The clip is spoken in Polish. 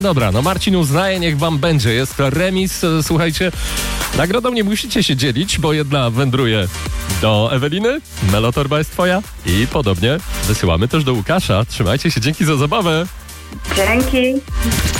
Dobra, no Marcin uznaje, niech wam będzie. Jest remis, słuchajcie. Nagrodą nie musicie się dzielić, bo jedna wędruje do Eweliny, Melotorba jest twoja i podobnie wysyłamy też do Łukasza. Trzymajcie się, dzięki za zabawę. Dzięki.